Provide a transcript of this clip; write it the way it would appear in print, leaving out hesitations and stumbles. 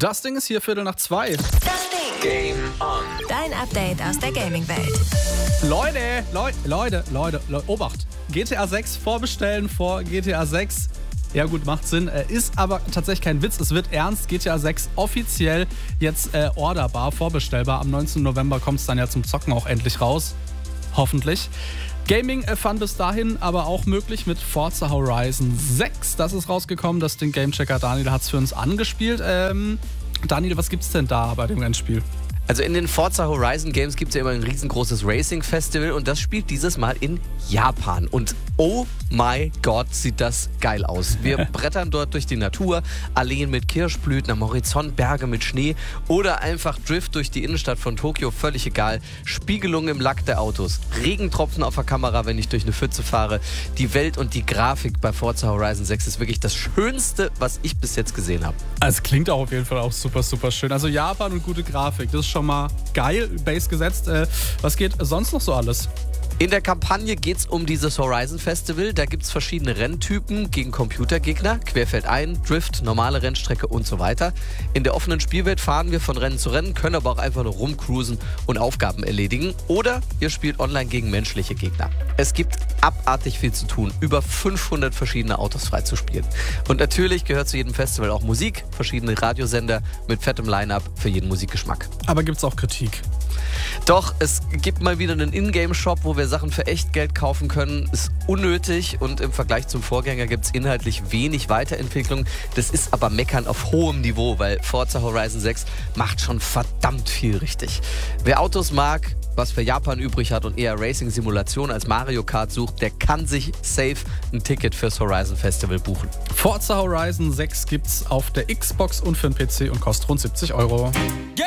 Das Ding ist hier 2:15. Das Ding. Game on. Dein Update aus der Gaming-Welt. Leute, Obacht. GTA 6 vorbestellen vor GTA 6. Ja gut, macht Sinn. Ist aber tatsächlich kein Witz. Es wird ernst. GTA 6 offiziell jetzt orderbar, vorbestellbar. Am 19. November kommt es dann ja zum Zocken auch endlich raus. Hoffentlich. Gaming fand bis dahin aber auch möglich mit Forza Horizon 6. Das ist rausgekommen. Das Ding Gamechecker Daniel hat es für uns angespielt. Daniel, was gibt's denn da bei dem Rennspiel? Also in den Forza Horizon Games gibt es ja immer ein riesengroßes Racing-Festival und das spielt dieses Mal in Japan. Und oh my Gott, sieht das geil aus. Wir brettern dort durch die Natur, Alleen mit Kirschblüten, am Horizont Berge mit Schnee oder einfach Drift durch die Innenstadt von Tokio, völlig egal. Spiegelung im Lack der Autos, Regentropfen auf der Kamera, wenn ich durch eine Pfütze fahre. Die Welt und die Grafik bei Forza Horizon 6 ist wirklich das Schönste, was ich bis jetzt gesehen habe. Es klingt auch auf jeden Fall auch super, super schön. Also Japan und gute Grafik, das ist schon mal geil, Base gesetzt. Was geht sonst noch so alles? In der Kampagne geht es um dieses Horizon Festival. Da gibt es verschiedene Renntypen gegen Computergegner, querfeldein, Drift, normale Rennstrecke und so weiter. In der offenen Spielwelt fahren wir von Rennen zu Rennen, können aber auch einfach nur rumcruisen und Aufgaben erledigen. Oder ihr spielt online gegen menschliche Gegner. Es gibt abartig viel zu tun, über 500 verschiedene Autos frei zu spielen. Und natürlich gehört zu jedem Festival auch Musik, verschiedene Radiosender mit fettem Line-Up für jeden Musikgeschmack. Aber gibt's auch Kritik? Doch, es gibt mal wieder einen Ingame-Shop, wo wir Sachen für echt Geld kaufen können. Ist unnötig und im Vergleich zum Vorgänger gibt es inhaltlich wenig Weiterentwicklung. Das ist aber Meckern auf hohem Niveau, weil Forza Horizon 6 macht schon verdammt viel richtig. Wer Autos mag, was für Japan übrig hat und eher Racing-Simulation als Mario Kart sucht, der kann sich safe ein Ticket fürs Horizon Festival buchen. Forza Horizon 6 gibt's auf der Xbox und für den PC und kostet rund 70 €.